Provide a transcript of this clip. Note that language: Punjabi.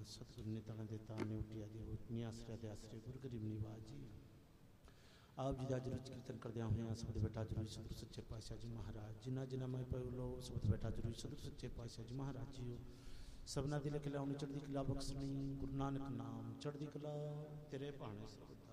ਸਤਿਗੁਰ ਨੇ ਤਾਣਾ ਦੇ ਤਾਣੇ ਉੱਟਿਆ ਦੀ ਹੋਤਨੀ ਆਸਰਿਆ ਦੇ ਆਸਰੇ ਗੁਰ ਗਰੀਬ ਨਿਵਾਜ ਜੀ। ਆਪ ਜੀ ਦਾ ਅੱਜ ਰੁਚ ਕੀਰਤਨ ਕਰਦਿਆਂ ਹੋਇਆਂ ਸਬਦ ਬੇਟਾ ਜਰੂਰੀ ਸਤਿਗੁਰ ਸੱਚੇ ਪਾਤਸ਼ਾਹ ਜੀ ਮਹਾਰਾਜ ਜਿਨ੍ਹਾਂ ਜਿਨ੍ਹਾਂ ਮੈਂ ਪਇਓ ਲੋ ਸਬਦ ਬੇਟਾ ਜਰੂਰੀ ਸਤਿਗੁਰ ਸੱਚੇ ਪਾਤਸ਼ਾਹ ਜੀ ਮਹਾਰਾਜ ਜੀਓ ਸਭਨਾ ਦੀ ਲਿਖ ਲਾਉਣੀ ਚੜ੍ਹਦੀ ਕਲਾ ਬਖਸ਼ਣੀ ਗੁਰੂ ਨਾਨਕ ਨਾਮ ਚੜ੍ਹਦੀ ਕਲਾ ਤੇਰੇ ਭਾਣੇ।